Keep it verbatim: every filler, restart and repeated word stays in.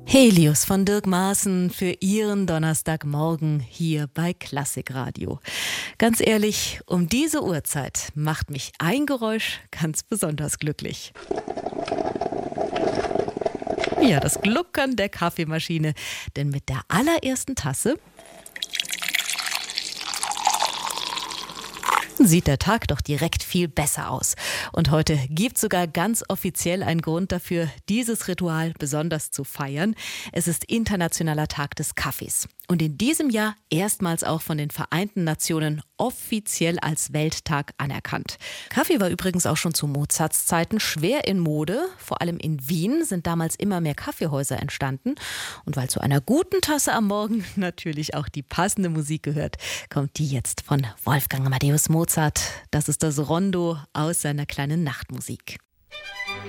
Helios von Dirk Maaßen für Ihren Donnerstagmorgen hier bei Klassikradio. Ganz ehrlich, um diese Uhrzeit macht mich ein Geräusch ganz besonders glücklich. Ja, das Gluckern der Kaffeemaschine. Denn mit der allerersten Tasse sieht der Tag doch direkt viel besser aus. Und heute gibt es sogar ganz offiziell einen Grund dafür, dieses Ritual besonders zu feiern. Es ist Internationaler Tag des Kaffees. Und in diesem Jahr erstmals auch von den Vereinten Nationen offiziell als Welttag anerkannt. Kaffee war übrigens auch schon zu Mozarts Zeiten schwer in Mode. Vor allem in Wien sind damals immer mehr Kaffeehäuser entstanden. Und weil zu einer guten Tasse am Morgen natürlich auch die passende Musik gehört, kommt die jetzt von Wolfgang Amadeus Mozart. Das ist das Rondo aus seiner kleinen Nachtmusik.